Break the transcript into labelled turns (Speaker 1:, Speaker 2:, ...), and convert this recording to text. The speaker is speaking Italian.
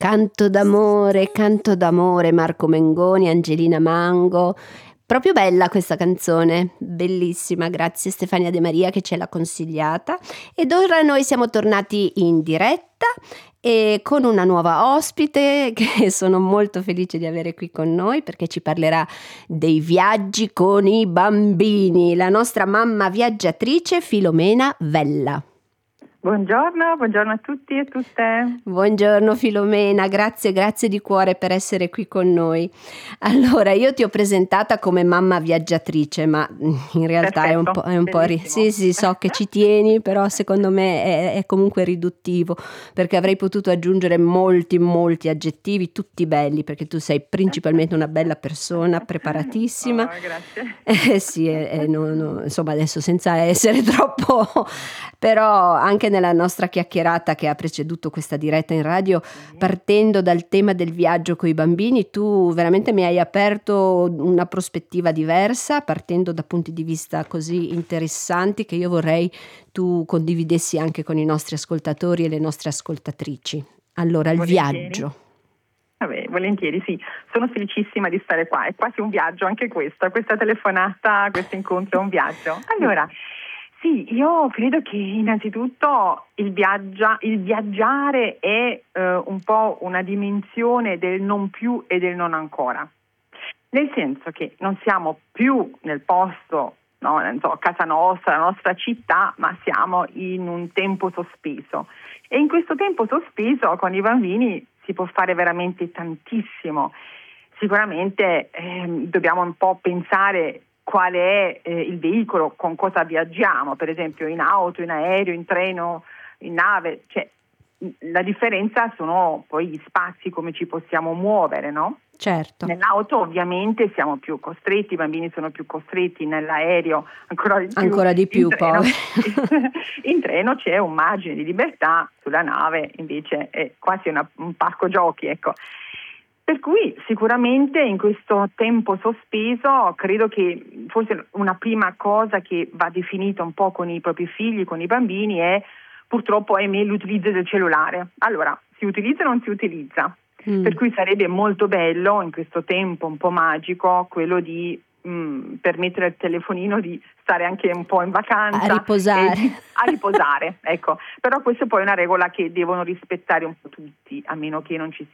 Speaker 1: Canto d'amore, Marco Mengoni, Angelina Mango. Proprio bella questa canzone, bellissima, grazie Stefania De Maria che ce l'ha consigliata. Ed ora noi siamo tornati in diretta e con una nuova ospite che sono molto felice di avere qui con noi perché ci parlerà dei viaggi con i bambini, la nostra mamma viaggiatrice Filomena Vella.
Speaker 2: Buongiorno a tutti e tutte.
Speaker 1: Buongiorno Filomena, grazie di cuore per essere qui con noi. Allora, io ti ho presentata come mamma viaggiatrice, ma in realtà
Speaker 2: Perfetto,
Speaker 1: è un po' sì, so che ci tieni, però secondo me è comunque riduttivo, perché avrei potuto aggiungere molti aggettivi, tutti belli, perché tu sei principalmente una bella persona, preparatissima.
Speaker 2: Oh, grazie.
Speaker 1: Sì, no, insomma, adesso senza essere troppo, però anche nella nostra chiacchierata che ha preceduto questa diretta in radio, partendo dal tema del viaggio con i bambini, tu veramente mi hai aperto una prospettiva diversa, partendo da punti di vista così interessanti che io vorrei tu condividessi anche con i nostri ascoltatori e le nostre ascoltatrici. Allora, il viaggio.
Speaker 2: Vabbè, volentieri, sì. Sono felicissima di stare qua, è quasi un viaggio anche questa telefonata, questo incontro è un viaggio. Allora, sì, io credo che innanzitutto il viaggiare è un po' una dimensione del non più e del non ancora. Nel senso che non siamo più nel posto, no, non so, casa nostra, la nostra città, ma siamo in un tempo sospeso. E in questo tempo sospeso con i bambini si può fare veramente tantissimo. Sicuramente dobbiamo un po' pensare qual è il veicolo, con cosa viaggiamo, per esempio in auto, in aereo, in treno, in nave, cioè la differenza sono poi gli spazi, come ci possiamo muovere, no?
Speaker 1: Certo.
Speaker 2: Nell'auto ovviamente siamo più costretti, i bambini sono più costretti, nell'aereo ancora di più,
Speaker 1: poveri.
Speaker 2: In treno c'è un margine di libertà, sulla nave invece è quasi un parco giochi, ecco. Per cui sicuramente in questo tempo sospeso credo che forse una prima cosa che va definita un po' con i propri figli, con i bambini, è purtroppo l'utilizzo del cellulare. Allora, si utilizza o non si utilizza? Per cui sarebbe molto bello in questo tempo un po' magico quello di permettere al telefonino di stare anche un po' in vacanza,
Speaker 1: a
Speaker 2: riposare, ecco. Però questa poi è una regola che devono rispettare un po' tutti, a meno che non ci